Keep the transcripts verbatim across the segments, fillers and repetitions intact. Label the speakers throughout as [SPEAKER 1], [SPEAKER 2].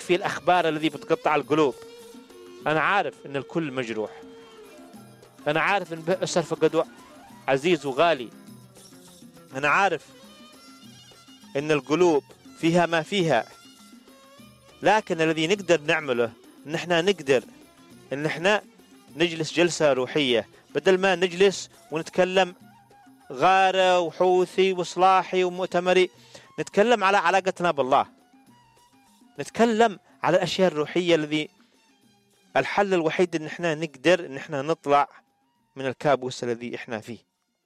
[SPEAKER 1] تكفي الأخبار الذي بتقطع القلوب. أنا عارف أن الكل مجروح، أنا عارف أن بئس فقدوا عزيز وغالي، أنا عارف أن القلوب فيها ما فيها، لكن الذي نقدر نعمله أن احنا نقدر أن احنا نجلس جلسة روحية، بدل ما نجلس ونتكلم غارة وحوثي وصلاحي ومؤتمري. نتكلم على علاقتنا بالله، نتكلم على الأشياء الروحية الذي الحل الوحيد أن احنا نقدر أن احنا نطلع من الكابوس الذي احنا فيه.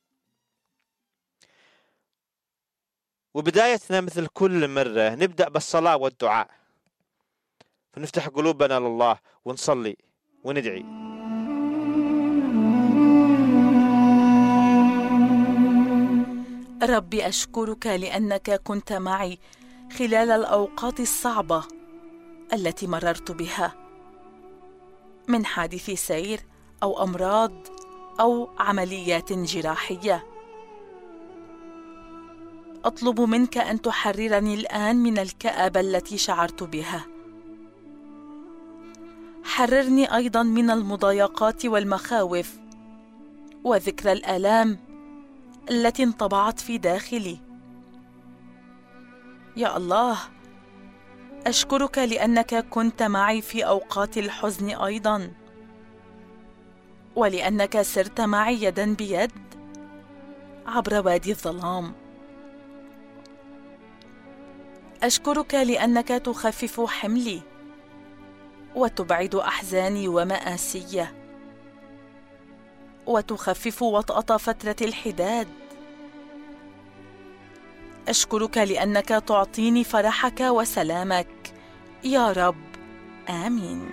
[SPEAKER 1] وبدايتنا مثل كل مرة نبدأ بالصلاة والدعاء، فنفتح قلوبنا لله ونصلي وندعي.
[SPEAKER 2] ربي أشكرك لأنك كنت معي خلال الأوقات الصعبة التي مررت بها، من حادث سير أو أمراض أو عمليات جراحية. أطلب منك أن تحررني الآن من الكآبة التي شعرت بها. حررني أيضا من المضايقات والمخاوف وذكرى الآلام التي انطبعت في داخلي. يا الله، أشكرك لأنك كنت معي في أوقات الحزن أيضا، ولأنك سرت معي يدا بيد عبر وادي الظلام. أشكرك لأنك تخفف حملي وتبعد أحزاني ومآسي، وتخفف وطأة فترة الحداد. أشكرك لأنك تعطيني فرحك وسلامك يا رب. آمين.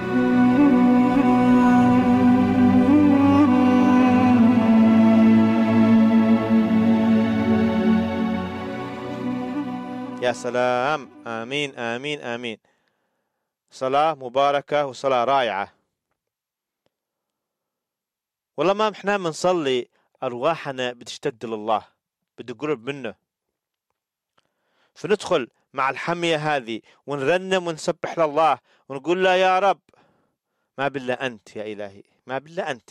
[SPEAKER 1] يا سلام، آمين آمين آمين. صلاة مباركة وصلاة رائعة. والله ما احنا بنصلي أرواحنا بتشتد لله، بدي قرب منه، فندخل مع الحمية هذه ونرنم ونسبح لله ونقول له يا رب ما بالله أنت، يا إلهي ما بالله أنت.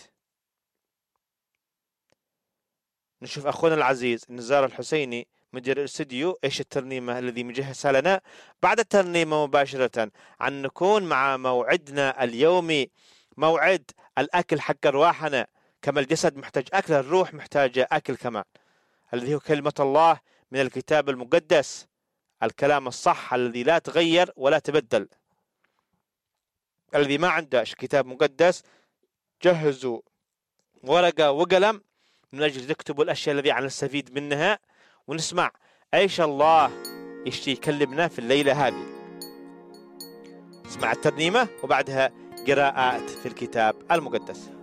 [SPEAKER 1] نشوف أخونا العزيز النزار الحسيني مدير الاستديو ايش الترنيمة الذي مجهزها لنا بعد الترنيمة مباشرة، عن نكون مع موعدنا اليومي، موعد الأكل حق أرواحنا. كما الجسد محتاج أكل، الروح محتاجة أكل كمان، الذي هو كلمة الله من الكتاب المقدس، الكلام الصح الذي لا تغير ولا تبدل. الذي ما عنده كتاب مقدس جهزوا ورقة وقلم من أجل تكتبوا الأشياء التي نستفيد منها، ونسمع ايش الله يشتي يكلمنا في الليلة هذه. اسمع الترنيمة وبعدها قراءات في الكتاب المقدس.